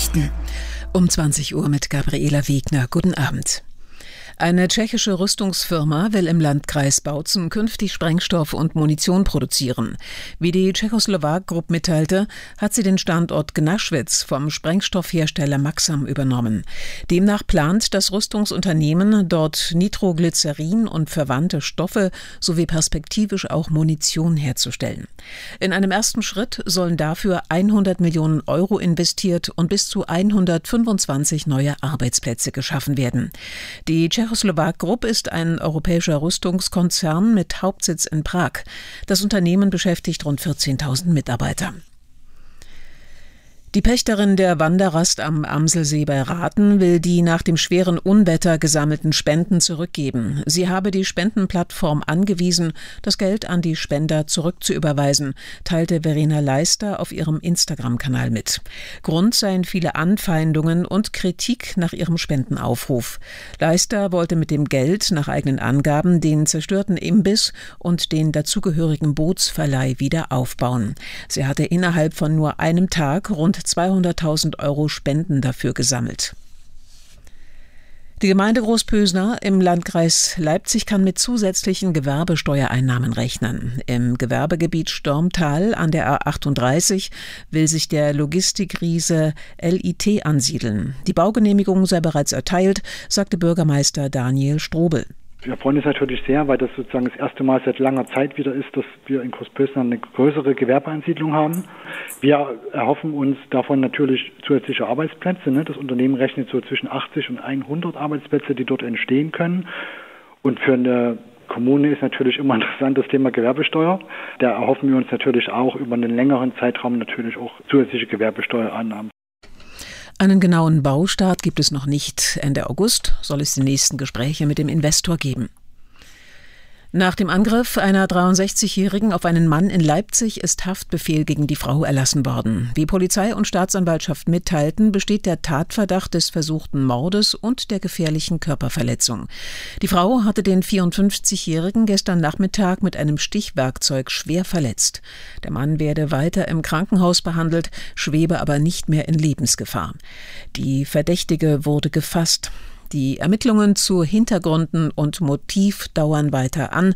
Nachrichten um 20 Uhr mit Gabriela Wegner. Guten Abend. Eine tschechische Rüstungsfirma will im Landkreis Bautzen künftig Sprengstoff und Munition produzieren. Wie die Czechoslovak Group mitteilte, hat sie den Standort Gnaschwitz vom Sprengstoffhersteller Maxam übernommen. Demnach plant das Rüstungsunternehmen, dort Nitroglycerin und verwandte Stoffe sowie perspektivisch auch Munition herzustellen. In einem ersten Schritt sollen dafür 100 Millionen Euro investiert und bis zu 125 neue Arbeitsplätze geschaffen werden. Die Czechoslovak Group ist ein europäischer Rüstungskonzern mit Hauptsitz in Prag. Das Unternehmen beschäftigt rund 14.000 Mitarbeiter. Die Pächterin der Wanderrast am Amselsee bei Rathen will die nach dem schweren Unwetter gesammelten Spenden zurückgeben. Sie habe die Spendenplattform angewiesen, das Geld an die Spender zurückzuüberweisen, teilte Verena Leister auf ihrem Instagram-Kanal mit. Grund seien viele Anfeindungen und Kritik nach ihrem Spendenaufruf. Leister wollte mit dem Geld nach eigenen Angaben den zerstörten Imbiss und den dazugehörigen Bootsverleih wieder aufbauen. Sie hatte innerhalb von nur einem Tag rund 200.000 Euro Spenden dafür gesammelt. Die Gemeinde Großpösner im Landkreis Leipzig kann mit zusätzlichen Gewerbesteuereinnahmen rechnen. Im Gewerbegebiet Stormtal an der A38 will sich der Logistikriese LIT ansiedeln. Die Baugenehmigung sei bereits erteilt, sagte Bürgermeister Daniel Strobel. Wir freuen uns natürlich sehr, weil das sozusagen das erste Mal seit langer Zeit wieder ist, dass wir in Großpösner eine größere Gewerbeansiedlung haben. Wir erhoffen uns davon natürlich zusätzliche Arbeitsplätze. Das Unternehmen rechnet so zwischen 80 und 100 Arbeitsplätze, die dort entstehen können. Und für eine Kommune ist natürlich immer interessant das Thema Gewerbesteuer. Da erhoffen wir uns natürlich auch über einen längeren Zeitraum natürlich auch zusätzliche Gewerbesteuerannahmen. Einen genauen Baustart gibt es noch nicht. Ende August soll es die nächsten Gespräche mit dem Investor geben. Nach dem Angriff einer 63-Jährigen auf einen Mann in Leipzig ist Haftbefehl gegen die Frau erlassen worden. Wie Polizei und Staatsanwaltschaft mitteilten, besteht der Tatverdacht des versuchten Mordes und der gefährlichen Körperverletzung. Die Frau hatte den 54-Jährigen gestern Nachmittag mit einem Stichwerkzeug schwer verletzt. Der Mann werde weiter im Krankenhaus behandelt, schwebe aber nicht mehr in Lebensgefahr. Die Verdächtige wurde gefasst. Die Ermittlungen zu Hintergründen und Motiv dauern weiter an.